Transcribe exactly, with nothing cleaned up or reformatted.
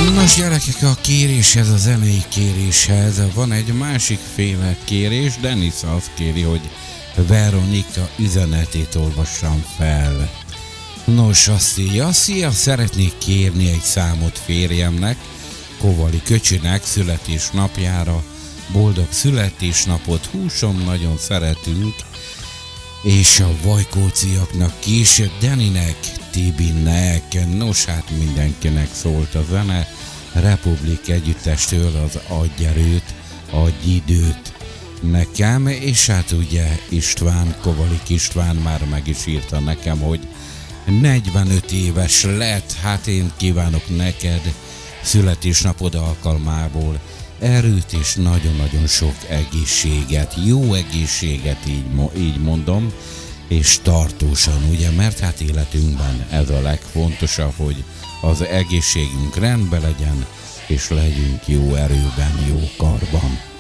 Nos gyerekek, a kéréshez, a zenei kéréshez van egy másik féle kérés. Denis azt kéri, hogy Veronika üzenetét olvassam fel. Nos, azt írja, szia, szeretnék kérni egy számot férjemnek, Kovali Köcsinek születésnapjára. Boldog születésnapot, húsom, nagyon szeretünk, és a Vajkóciaknak is, Deninek, Tibinek, nos hát mindenkinek szólt a zene, Republik együttestől az Adj erőt, adj időt nekem, és hát ugye István, Kovalik István már meg is írta nekem, hogy negyvenöt éves lett, hát én kívánok neked születésnapod alkalmából erőt és nagyon-nagyon sok egészséget, jó egészséget, így, így mondom, és tartósan, ugye, mert hát életünkben ez a legfontosabb, hogy az egészségünk rendben legyen, és legyünk jó erőben, jó karban.